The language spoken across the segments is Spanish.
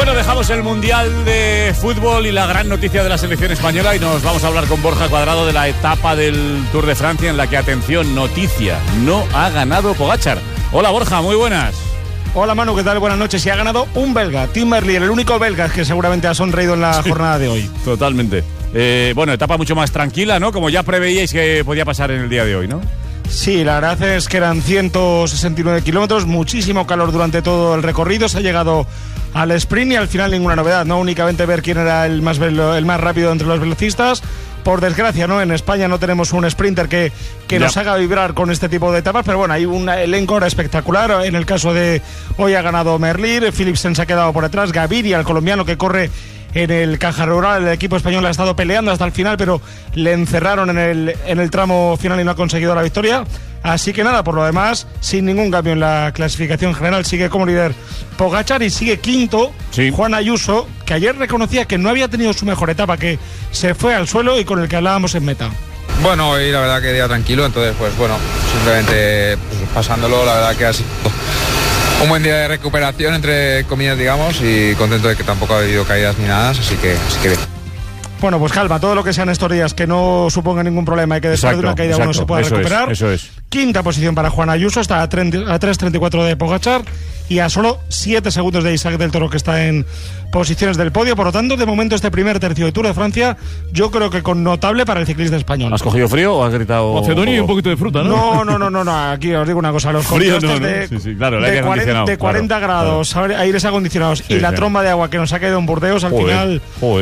Bueno, dejamos el Mundial de Fútbol y la gran noticia de la selección española y nos vamos a hablar con Borja Cuadrado de la etapa del Tour de Francia en la que, atención, noticia, no ha ganado Pogačar. Hola Borja, muy buenas. Hola Manu, ¿qué tal? Buenas noches. Y ha ganado un belga, Tim Merlier, el único belga que seguramente ha sonreído en la jornada de hoy. Totalmente. Bueno, etapa mucho más tranquila, ¿no? Como ya preveíais que podía pasar en el día de hoy, ¿no? Sí, la verdad es que eran 169 kilómetros, muchísimo calor durante todo el recorrido. Se ha llegado al sprint y al final ninguna novedad, no únicamente ver quién era el más rápido entre los velocistas. Por desgracia, ¿no? En España no tenemos un sprinter que nos haga vibrar con este tipo de etapas, pero bueno, hay un elenco ahora espectacular. En el caso de hoy ha ganado Merlier, Philipsen se ha quedado por detrás, Gaviria, el colombiano que corre en el Caja Rural. El equipo español ha estado peleando hasta el final, pero le encerraron en el tramo final y no ha conseguido la victoria. Así que nada, por lo demás, sin ningún cambio en la clasificación general, sigue como líder Pogačar y sigue quinto Juan Ayuso, que ayer reconocía que no había tenido su mejor etapa, que se fue al suelo y con el que hablábamos en meta. Bueno, hoy la verdad que día tranquilo, entonces pues bueno, simplemente pues, pasándolo, la verdad que ha sido un buen día de recuperación, entre comillas, digamos, y contento de que tampoco ha habido caídas ni nada, así que bien. Bueno, pues calma, todo lo que sean estos días que no suponga ningún problema y que después de una caída uno se pueda recuperar. Eso es. Quinta posición para Juan Ayuso, está a 3.34 de Pogačar y a solo 7 segundos de Isaac del Toro, que está en posiciones del podio. Por lo tanto, de momento este primer tercio de Tour de Francia, yo creo que con notable para el ciclista español. ¿Has cogido frío o has gritado? Macedonio y un poquito de fruta, ¿no? No, aquí os digo una cosa, los frío contrastes de 40 grados, aires acondicionados y la tromba de agua que nos ha caído en Burdeos, al final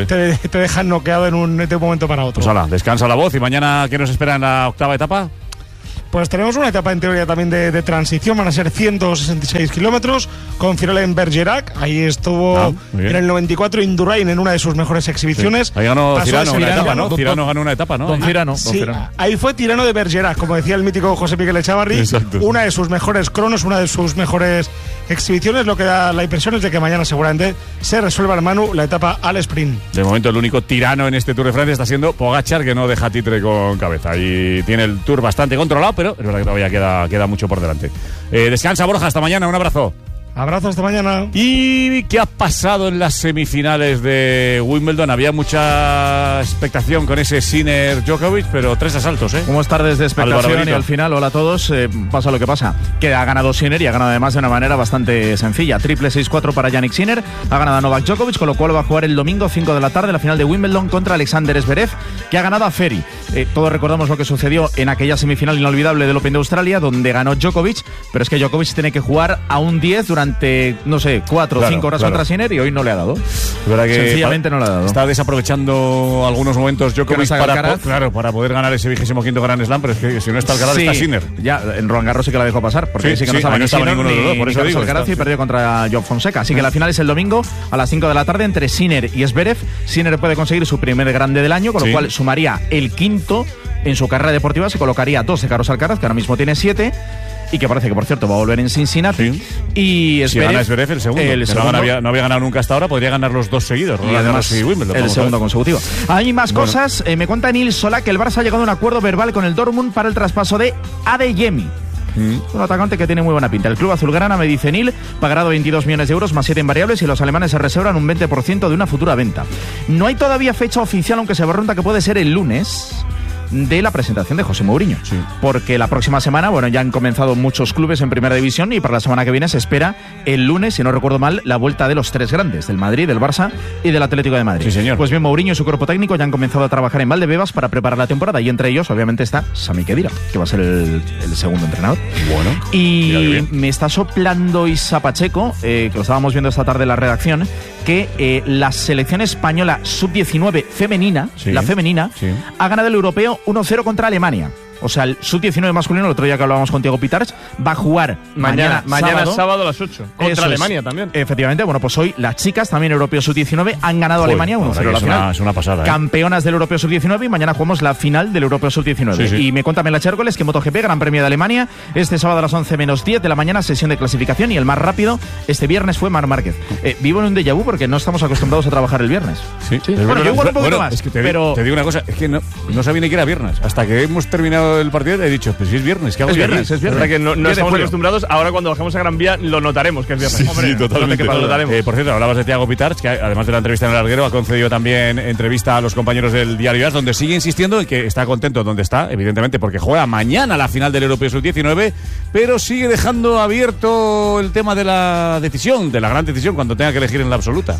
te dejan noqueado de un momento para otro. Pues hala, descansa la voz. ¿Y mañana qué nos espera en la octava etapa? Pues tenemos una etapa en teoría también de transición, van a ser 166 kilómetros, con final en Bergerac. Ahí estuvo en el 94 Indurain en una de sus mejores exhibiciones. Sí. Ahí ganó Tirano una etapa, ¿no? Tirano ganó una etapa, ¿no? Don Tirano. Ahí fue Tirano de Bergerac, como decía el mítico José Miguel Echavarri. Exacto. Una de sus mejores cronos, una de sus mejores exhibiciones. Lo que da la impresión es de que mañana seguramente se resuelva, Manu, la etapa al sprint. De momento el único tirano en este Tour de Francia está siendo Pogačar, que no deja títere con cabeza. Y tiene el Tour bastante controlado, pero es verdad que todavía queda mucho por delante. Descansa, Borja, hasta mañana, un abrazo. Abrazo, hasta mañana. ¿Y qué ha pasado en las semifinales de Wimbledon? Había mucha expectación con ese Sinner-Djokovic, pero 3 asaltos, ¿eh? Como es tardes de expectación y al final, hola a todos, pasa lo que pasa. Que ha ganado Sinner y ha ganado además de una manera bastante sencilla. Triple 6-4 para Jannik Sinner, ha ganado a Novak Djokovic, con lo cual va a jugar el domingo 5 de la tarde la final de Wimbledon contra Alexander Zverev, que ha ganado a Ferry. Todos recordamos lo que sucedió en aquella semifinal inolvidable del Open de Australia, donde ganó Djokovic, pero es que Djokovic tiene que jugar a un 10 durante, no sé, 4 o 5 horas contra Sinner y hoy no le ha dado. Sencillamente no le ha dado. Está desaprovechando algunos momentos Djokovic para poder ganar ese 25º Grand Slam, pero es que si no está Alcaraz está Sinner. Ya, en Roland Garros sí que la dejó pasar, porque sí que no estaba ni Sinner ninguno de los dos, por eso digo. Alcaraz y perdió contra Joao Fonseca. Así que la final es el domingo a las 5 de la tarde entre Sinner y Zverev. Sinner puede conseguir su primer grande del año, con lo cual sumaría el quinto en su carrera deportiva, se colocaría 12 Carlos Alcaraz, que ahora mismo tiene 7. Y que parece que, por cierto, va a volver en Cincinnati. Y si gana Zverev el segundo. No había ganado nunca hasta ahora, podría ganar los 2 seguidos. Y además Wimbledon, el segundo consecutivo. Hay más cosas. Me cuenta Nil Solá que el Barça ha llegado a un acuerdo verbal con el Dortmund para el traspaso de Adeyemi. Un atacante que tiene muy buena pinta. El club azulgrana, me dice Nil, pagará 22 millones de euros más 7 en variables y los alemanes se reservan un 20% de una futura venta. No hay todavía fecha oficial, aunque se barrunta que puede ser el lunes de la presentación de José Mourinho, porque la próxima semana, ya han comenzado muchos clubes en primera división y para la semana que viene se espera el lunes, si no recuerdo mal, la vuelta de los 3 grandes, del Madrid, del Barça y del Atlético de Madrid. Sí, señor. Pues bien, Mourinho y su cuerpo técnico ya han comenzado a trabajar en Valdebebas para preparar la temporada y entre ellos, obviamente, está Sami Khedira, que va a ser el segundo entrenador. Bueno. Y me está soplando Isa Pacheco, que lo estábamos viendo esta tarde en la redacción, que la selección española sub-19 femenina, ha ganado el europeo 1-0 contra Alemania. O sea, el sub-19 masculino, el otro día que hablábamos con Thiago Pitarch, va a jugar mañana sábado a las 8 contra Alemania también. Efectivamente, pues hoy las chicas, también europeo sub-19, han ganado a Alemania 1-0 la final. Es una pasada. Campeonas del europeo sub-19 y mañana jugamos la final del europeo sub-19. Y me cuenta Mela Chércoles que MotoGP, Gran Premio de Alemania, este sábado a las 11 menos 10 de la mañana, sesión de clasificación y el más rápido este viernes fue Marc Márquez. Vivo en un déjà vu porque no estamos acostumbrados a trabajar el viernes. Bueno, yo igual un poquito más. Es que te digo una cosa, es que no sabía ni que era viernes. Hasta que hemos terminado visto el partido he dicho, pues si es viernes, ¿qué hago? Es viernes. Es verdad que no estamos acostumbrados. Ahora cuando bajemos a Gran Vía lo notaremos que es viernes. Sí, totalmente. Lo notaremos. Por cierto, hablabas de Thiago Pitarch, que además de la entrevista en el larguero, ha concedido también entrevista a los compañeros del diario AS, donde sigue insistiendo en que está contento donde está, evidentemente, porque juega mañana la final del Europeo Sub-19, pero sigue dejando abierto el tema de la decisión, de la gran decisión, cuando tenga que elegir en la absoluta.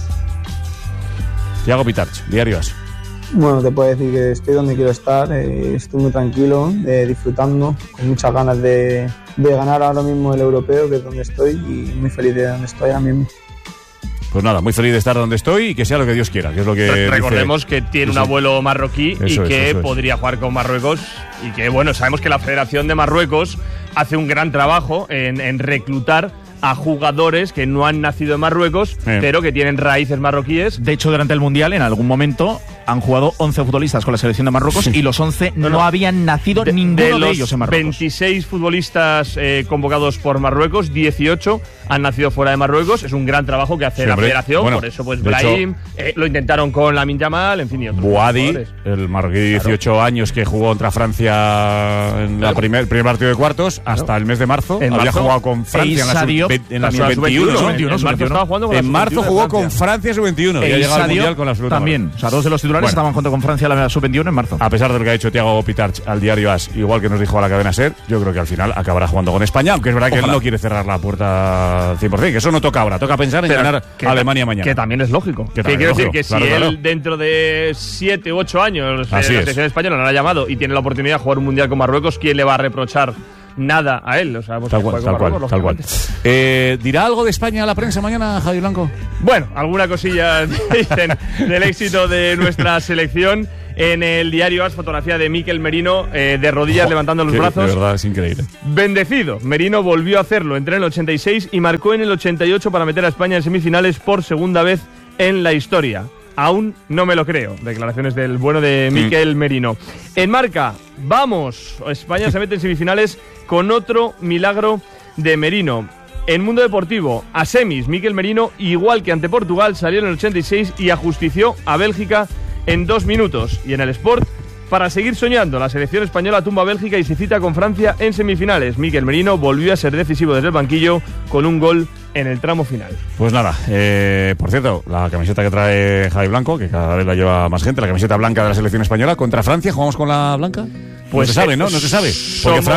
Thiago Pitarch, diario AS. Bueno, te puedo decir que estoy donde quiero estar, estoy muy tranquilo, disfrutando, con muchas ganas de ganar ahora mismo el europeo, que es donde estoy, y muy feliz de donde estoy ahora mismo. Pues nada, muy feliz de estar donde estoy y que sea lo que Dios quiera, que es lo que recordemos dice. que tiene un abuelo marroquí y que podría jugar con Marruecos, y que bueno, sabemos que la Federación de Marruecos hace un gran trabajo en reclutar a jugadores que no han nacido en Marruecos, pero que tienen raíces marroquíes. De hecho, durante el Mundial, en algún momento, han jugado 11 futbolistas con la selección de Marruecos y los 11 no habían nacido ninguno de ellos en Marruecos. 26 futbolistas convocados por Marruecos, 18 han nacido fuera de Marruecos. Es un gran trabajo que hace la Federación, bueno, por eso pues Brahim, lo intentaron con Lamine Yamal, en fin, y otros. Bouhaddi, el marroquí de 18 años que jugó contra Francia en el primer partido de cuartos, hasta el mes de marzo. Había jugado con Francia en la sub-21. En marzo jugó con Francia sub-21 y ha llegado al Mundial con la absoluta. También, o sea, dos de los titulares estaban junto con Francia en la sub-21 en marzo. A pesar de lo que ha dicho Thiago Pitarch al diario AS, igual que nos dijo a la cadena SER, yo creo que al final acabará jugando con España, aunque es verdad que él no quiere cerrar la puerta 100%, que eso no toca ahora, toca pensar en ganar a Alemania mañana. Que también es lógico. Que quiero decir que si él dentro de 7 u 8 años la selección española no la ha llamado y tiene la oportunidad de jugar un Mundial con Marruecos, ¿quién le va a reprochar nada a él? O sea, pues tal cual. ¿Dirá algo de España a la prensa mañana, Javi Blanco? Bueno, alguna cosilla dicen del éxito de nuestra selección. En el diario AS, fotografía de Mikel Merino de rodillas levantando los brazos. De verdad, es increíble. Bendecido. Merino volvió a hacerlo. Entró en el 86 y marcó en el 88 para meter a España en semifinales por segunda vez en la historia. Aún no me lo creo. Declaraciones del bueno de Mikel Merino. En Marca, vamos. España se mete en semifinales con otro milagro de Merino. En Mundo Deportivo, a semis, Mikel Merino, igual que ante Portugal, salió en el 86 y ajustició a Bélgica en 2 minutos. Y en el Sport, para seguir soñando, la selección española tumba a Bélgica y se cita con Francia en semifinales. Mikel Merino volvió a ser decisivo desde el banquillo con un gol en el tramo final. Pues nada, por cierto, la camiseta que trae Javi Blanco, que cada vez la lleva más gente, la camiseta blanca de la selección española, contra Francia, ¿jugamos con la blanca? Pues no se sabe, ¿no? No se sabe. Porque